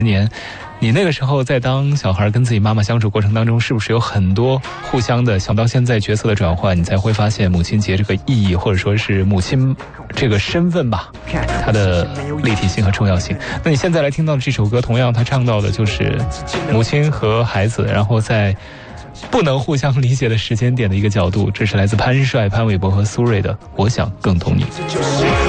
年，你那个时候在当小孩跟自己妈妈相处过程当中，是不是有很多互相的想到现在角色的转换，你才会发现母亲节这个意义，或者说是母亲这个身份吧，它的立体性和重要性。那你现在来听到的这首歌，同样它唱到的就是母亲和孩子，然后在不能互相理解的时间点的一个角度，这是来自潘帅、潘玮柏和苏芮的《我想更懂你》。